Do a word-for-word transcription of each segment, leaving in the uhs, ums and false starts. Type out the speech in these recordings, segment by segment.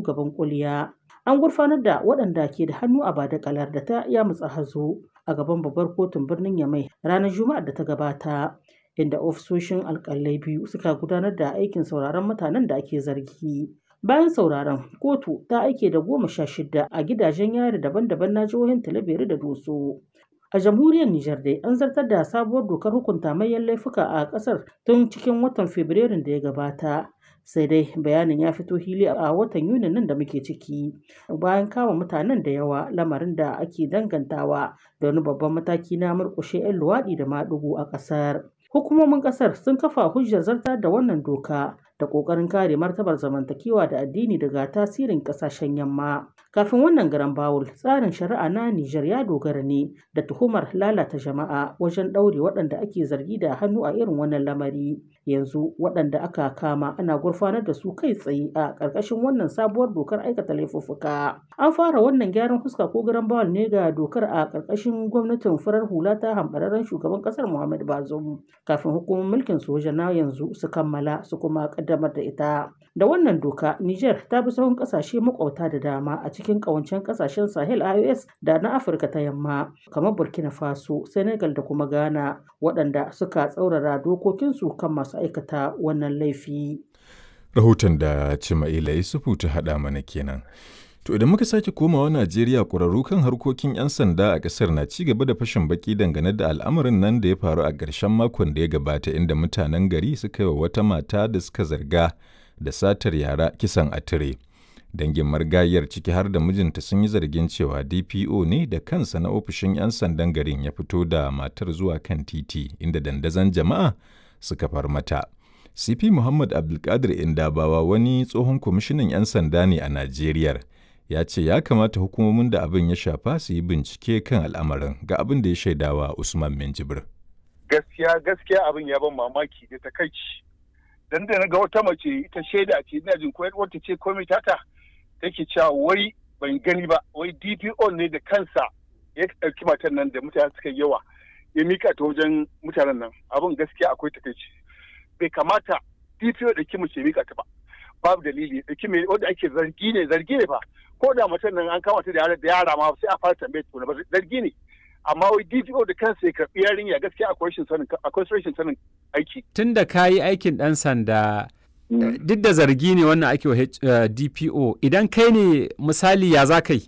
gaban kuliya. An gurfanar da waɗanda ke da hannu a badakalar da ta yamutsa hazo a gaban babbar kotun birnin Yamai ranar Juma'ar da ta gabata, inda ofisoshin alƙalai biyu suka gudanar da aikin sauraron mutanen da ake zargi. Bayan sauraron, kotu ta aike da goma sha shida a gidajen yari daban-daban na jihohin Talabiri da Doso. A jamhuriyar Nijar dai an zartar da sabuwar dokar hukunta manyan laifuka a ƙasar tun cikin watan Fabrairun da ya gabata. Sai dai bayanin ya fito hili a watan Yunin nan da muke ciki bayan kama mutanen da yawa, lamarin da ake dangantawa da wani babban mataki na murƙushe 'yan luwaɗi da maɗigo a ƙasar. Hukumomin ƙasar sun kafa hujjar zartar da wannan doka da ƙoƙarin kare martabar zamantakewa da addini daga tasirin ƙasashen yamma. Kafin wannan garan bawul, tsarin shari'a na Nijar ya dogara ne da tuhumar lalata jama'a wajen ɗaure waɗanda ake zargi da hannu a irin wannan lamari. Yanzu waɗanda aka kama ana gurfanar da su kai tsaye a ƙarƙashin wannan sabuwar dokar aikata laifuffuka. An fara wannan gyaran fuska ko garan bawul ne ga dokar a ƙarƙashin gwamnatin farar hula ta hambararren shugaban ƙasar Muhammad Bazoum kafin hukumar mulkin soja na yanzu su kammala su kuma ƙaddamar da ita. Da wannan doka, Niger ta bi sahun ƙasashe makwabta da dama a cikin ƙawancen ƙasashen Sahel I O S da na Afirka ta Yamma kamar Burkina Faso, Senegal da kuma Ghana, waɗanda suka tsaurara dokokinsu kan masu aikata wannan laifi. Rahoton da Cima'ila Yusufu ta haɗa mana kenan. To idan muka sake komawa Najeriya, ƙwararru kan harkokin 'yan sanda a ƙasar na ci gaba da fashin baki dangane da al'amarin nan da ya faru a ƙarshen makon da ya gabata, inda mutanen gari suka yi wa wata mata da suka zarga da satar yara kisan a tire. Dangin marigayiyar, ciki har da mijinta, sun yi zargin cewa D P O ne da kansa na ofishin 'yan sandan garin ya fito da matar zuwa kan titi, inda dandazon jama'a suka far mata. C P Muhammad Abdulkadir Indabawa, wani tsohon kwamishinan 'yan sanda ne a Najeriya, ya ce ya kamata hukumomin da abin ya shafa su yi bincike kan al'amarin. Ga abin da ya shaidawa Usman Minjibir. Gaskiya gaskiya abin ya ban mamaki da takaici. Dan da na ga wata mace ita shaida ce, ina jin koyar wata ce komai tata take cewa wai ban gani ba, wai D P O ne da kansa ya ɗauki matan nan da mutane suka yawa ya mika ta wajen mutanen nan. Abin gaskiya akwai takaici. Bai kamata D P O da ki mace mika ta ba. Babu dalili da ki mai wanda ake zargi ne zargi ne fa. Ko da matan nan an kama ta da yara da yara ma sai a fara tambaye ta ba zargi ne. Amma wai D P O da kansa ya karɓi yarinya, gaskiya akwai rashin sanin akwai rashin sanin aiki. Tun da ka yi aikin ɗan sanda, duk da zargi ne wannan ake wa D P O, idan kai ne misali ya za ka yi?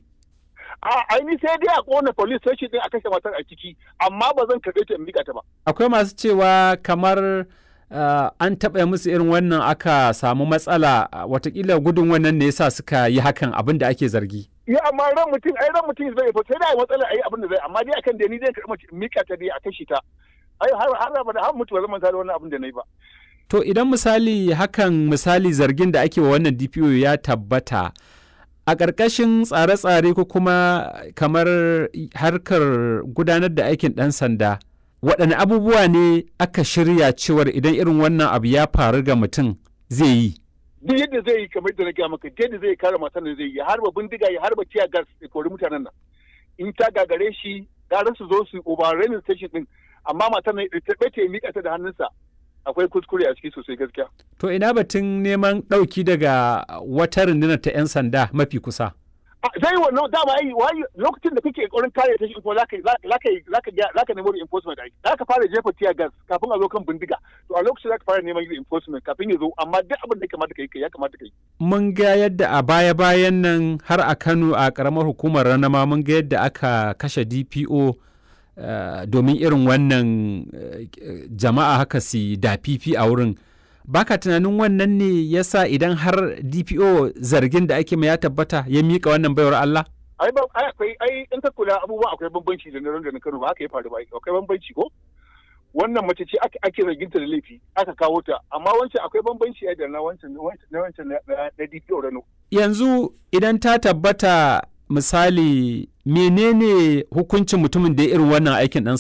A aini sai dai a kona police station din a kashe matar a ciki, amma ba zan karɓe ta in miƙa ta ba. Akwai masu cewa kamar Uh, an taɓa musu irin wannan aka samu matsala, uh, watakila gudun wannan ne yasa suka yi hakan, abin da ake zargi. Ya amma ran mutum ai ran mutum zai fa sai da matsala ai abin da zai, amma dai akan da ni zai karɓi mika ta dai a kashi ta. Ai har har ba da har mutu ba zan manta da wannan abin da nayi ba. To idan misali hakan misali zargin da ake wa wannan D P O ya tabbata, a ƙarƙashin tsare-tsare ko kuma kamar harkar gudanar da aikin ɗan sanda, waɗanne abubuwa ne aka shirya cewar idan irin wannan abu ya faru ga mutum zai yi? Duk yadda zai yi kamar da na gaya maka, yadda zai kare matan da zai yi, ya harba bindiga, ya harba tiya gas, ya kori mutanen nan. In ta gagare shi, gara su zo su overrunning station din, amma matan nan ta ɓace ya miƙa ta da hannunsa. Akwai kuskure a ciki sosai gaskiya. To ina batun neman ɗauki daga wata rundunar ta 'yan sanda mafi kusa? Zai wannan dama ai lokacin da kake kokarin kare ta shi ko zaka zaka zaka zaka nemo reinforcement ai zaka fara jefa tear gas kafin a zo kan bindiga, to a lokacin zaka fara neman reinforcement kafin ya zo, amma duk abin da kamata kai ya kamata kai. Mun ga yadda a baya bayan nan har a Kano a karamar hukumar Ranama mun ga yadda aka kashe D P O domin irin wannan jama'a haka su dafifi a wurin. Baka tunanin wannan ne yasa idan har D P O zargin da ake mai ya tabbata ya mika wannan baiwar Allah? Ai ba ai akwai ai in ka kula abubuwa akwai bambanci da na da na Kano, ba haka ya faru ba, akwai bambanci ko? Wannan mace ce ake ake zargin ta da laifi aka kawo ta, amma wancan akwai bambanci ai da na wancan na wancan na D P O Rano. Yanzu idan ta tabbata misali menene hukuncin mutumin da ya irin wannan aikin dan